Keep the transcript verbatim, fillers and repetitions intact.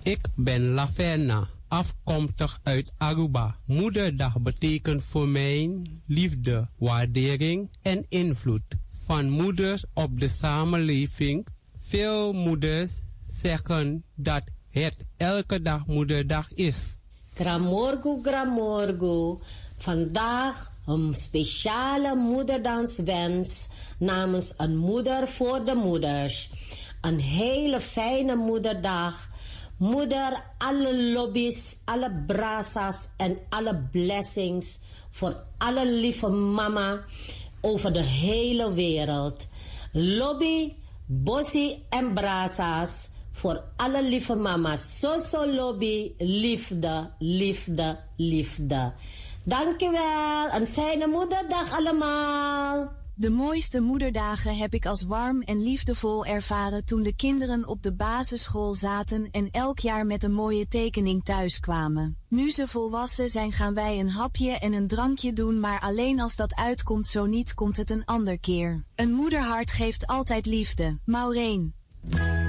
Ik ben Laverna, afkomstig uit Aruba. Moederdag betekent voor mij liefde, waardering en invloed van moeders op de samenleving. Veel moeders zeggen dat het elke dag moederdag is. Gramorgo, gramorgo. Vandaag een speciale moederdagswens namens een moeder voor de moeders. Een hele fijne moederdag. Moeder, alle lobby's, alle brasas en alle blessings voor alle lieve mama over de hele wereld. Lobby, bossie en brasas voor alle lieve mama's. Zo zo lobby, liefde, liefde, liefde. Dankjewel, een fijne moederdag allemaal. De mooiste moederdagen heb ik als warm en liefdevol ervaren toen de kinderen op de basisschool zaten en elk jaar met een mooie tekening thuis kwamen. Nu ze volwassen zijn gaan wij een hapje en een drankje doen, maar alleen als dat uitkomt, zo niet komt het een ander keer. Een moederhart geeft altijd liefde. Maureen.